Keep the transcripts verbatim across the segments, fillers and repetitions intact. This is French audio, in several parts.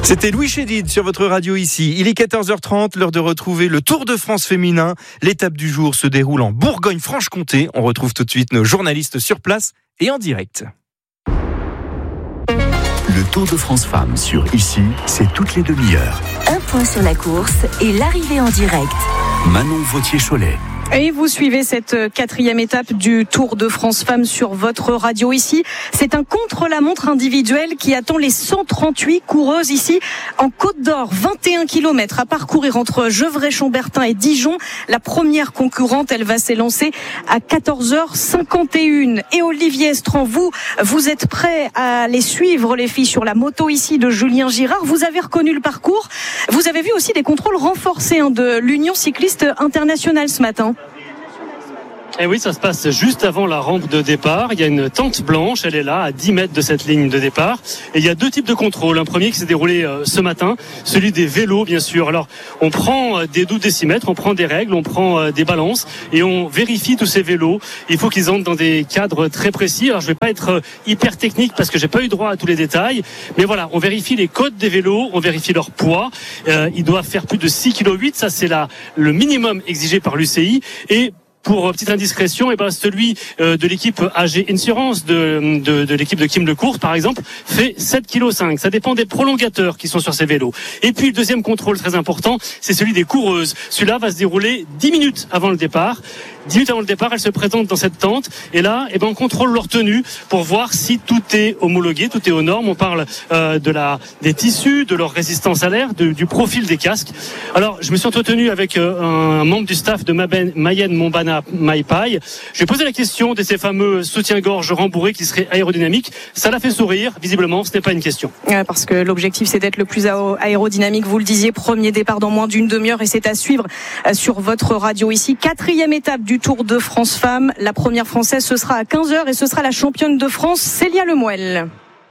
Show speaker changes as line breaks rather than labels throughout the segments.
C'était Louis Chédid sur votre radio ici. Il est quatorze heures trente, l'heure de retrouver le Tour de France féminin. L'étape du jour se déroule en Bourgogne-Franche-Comté. On retrouve tout de suite nos journalistes sur place et en direct.
Le Tour de France Femmes sur Ici, c'est toutes les demi-heures.
Un point sur la course et l'arrivée en direct.
Manon Vautier-Cholet.
Et vous suivez cette quatrième étape du Tour de France Femmes sur votre radio ici. C'est un contre-la-montre individuel qui attend les cent trente-huit coureuses ici en Côte d'Or. vingt et un kilomètres à parcourir entre Gevrey-Chambertin et Dijon. La première concurrente, elle va s'élancer à quatorze heures cinquante et une. Et Olivier Estran, vous, vous êtes prêts à les suivre, les filles, sur la moto ici de Julien Girard. Vous avez reconnu le parcours. Vous avez vu aussi des contrôles renforcés hein, de l'Union cycliste internationale ce matin.
Et oui, ça se passe juste avant la rampe de départ. Il y a une tente blanche, elle est là, à dix mètres de cette ligne de départ. Et il y a deux types de contrôles. Un premier qui s'est déroulé euh, ce matin, celui des vélos, bien sûr. Alors, on prend euh, des douze décimètres, on prend des règles, on prend euh, des balances et on vérifie tous ces vélos. Il faut qu'ils entrent dans des cadres très précis. Alors, je vais pas être euh, hyper technique parce que j'ai pas eu droit à tous les détails. Mais voilà, on vérifie les codes des vélos, on vérifie leur poids. Euh, ils doivent faire plus de six virgule huit kilos. Ça, c'est la, le minimum exigé par l'U C I. Et pour petite indiscrétion, et ben celui euh, de l'équipe A G Insurance de, de, de l'équipe de Kim Lecourt, par exemple, fait sept virgule cinq kilos. Ça dépend des prolongateurs qui sont sur ces vélos. Et puis le deuxième contrôle très important, c'est celui des coureuses. Celui-là va se dérouler dix minutes avant le départ. dix minutes avant le départ, elles se présentent dans cette tente. Et là, et ben on contrôle leur tenue pour voir si tout est homologué, tout est aux normes. On parle euh, de la des tissus, de leur résistance à l'air, de, du profil des casques. Alors, je me suis entretenu avec euh, un membre du staff de Mayenne Montbana Maipai. Je lui ai posé la question de ces fameux soutiens-gorge rembourrés qui seraient aérodynamiques. Ça l'a fait sourire. Visiblement, ce n'est pas une question.
Ouais, parce que l'objectif, c'est d'être le plus aérodynamique. Vous le disiez, premier départ dans moins d'une demi-heure et c'est à suivre sur votre radio ici. Quatrième étape du Tour de France Femmes. La première française, ce sera à quinze heures et ce sera la championne de France, Célia Lemuel.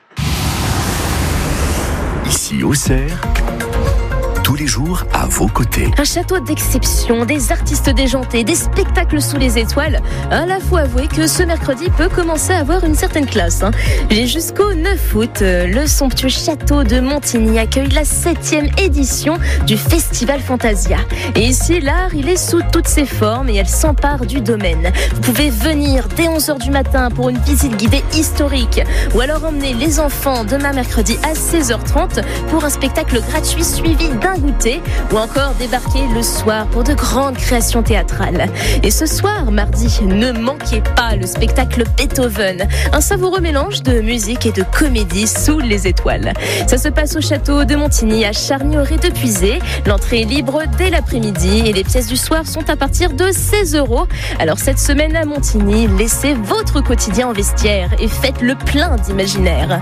Ici, Auxerre. Tous les jours à vos côtés.
Un château d'exception, des artistes déjantés, des spectacles sous les étoiles. À la fois avouer que ce mercredi peut commencer à avoir une certaine classe. Hein. Et jusqu'au neuf août, le somptueux château de Montigny accueille la septième édition du Festival Fantasia. Et ici, l'art, il est sous toutes ses formes et elle s'empare du domaine. Vous pouvez venir dès onze heures du matin pour une visite guidée historique ou alors emmener les enfants demain mercredi à seize heures trente pour un spectacle gratuit suivi d'un goûter ou encore débarquer le soir pour de grandes créations théâtrales. Et ce soir, mardi, ne manquez pas le spectacle Beethoven, un savoureux mélange de musique et de comédie sous les étoiles. Ça se passe au château de Montigny à Charny-Auré-de-Puisé. L'entrée est libre dès l'après-midi et les pièces du soir sont à partir de seize euros. Alors cette semaine à Montigny, laissez votre quotidien en vestiaire et faites le plein d'imaginaire.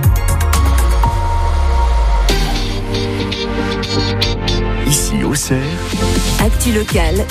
Ici, Auxerre.
Actu locale